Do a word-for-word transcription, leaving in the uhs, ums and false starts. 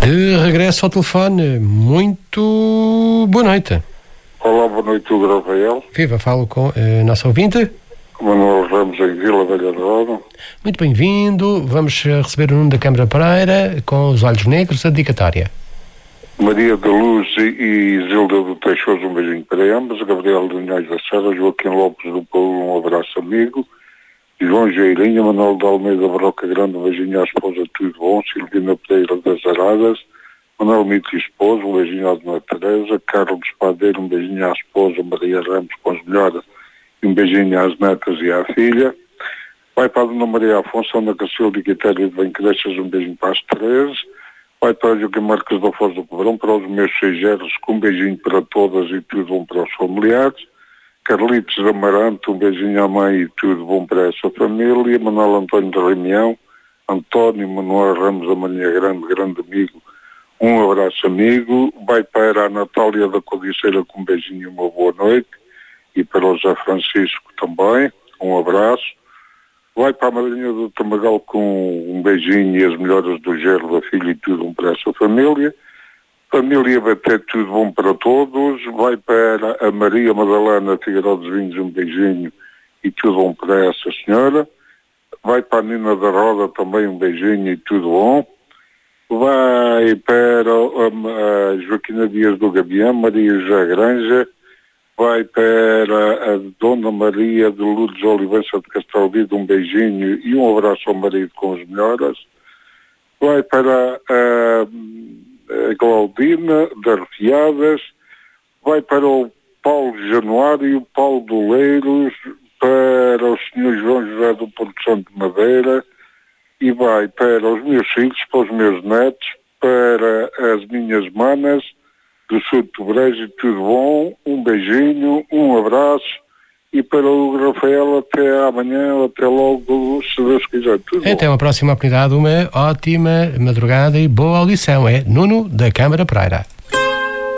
De regresso ao telefone, muito boa noite. Olá, boa noite, Hugo Rafael. Viva, falo com a nossa ouvinte. Manuel Ramos, em Vila Velha de Roda. Muito bem-vindo. Vamos receber o Nuno da Câmara Pereira, com os olhos negros, a dedicatória. Maria da Luz e Zilda do Teixoso, um beijinho para ambas. Gabriel de Unhais da Serra, Joaquim Lopes do Paulo, um abraço amigo. João Geirinha, Manuel de Almeida Broca Grande, um beijinho à esposa, tudo bom. Silvina Pereira das Aradas, Manuel Mito e esposa, um beijinho à Dona Teresa. Carlos Padeiro, um beijinho à esposa, Maria Ramos com as melhoras, e um beijinho às netas e à filha. Vai para a Dona Maria Afonso, Ana Cacilda e Quitério de Benquerechas, um beijinho para as três. Vai para o Joaquim Marques da Foz do Cobrão, para os meus seigeros, com um beijinho para todas e tudo bom para os familiares. Carlitos Amarante, um beijinho à mãe e tudo bom para essa família. Manuel António de Remião, António Manuel Ramos da Marinha Grande, grande amigo, um abraço amigo. Vai para a Natália da Codiceira, com um beijinho e uma boa noite. E para o José Francisco também, um abraço. Vai para a madrinha do Tamagal, com um beijinho e as melhoras do Gerro da filha e tudo bom para essa família. Família Baté, tudo bom para todos. Vai para a Maria Madalena Figueiredo dos Vinhos, um beijinho e tudo bom para essa senhora. Vai para a Nina da Roda também, um beijinho e tudo bom. Vai para a, a Joaquina Dias do Gabião, Maria José Granja. Vai para a Dona Maria de Lourdes Oliveira de Castelvido, um beijinho e um abraço ao marido com as melhoras. Vai para a a Claudina das Refiadas, vai para o Paulo Januário e o Paulo Doleiros, para o senhor João José do Porto Santo de Madeira, e vai para os meus filhos, para os meus netos, para as minhas manas do sul do Brejo, tudo bom, um beijinho, um abraço. E para o Rafael, até amanhã, até logo, se Deus quiser. Tudo até bom. uma próxima oportunidade, uma ótima madrugada e boa audição. É Nuno da Câmara Pereira.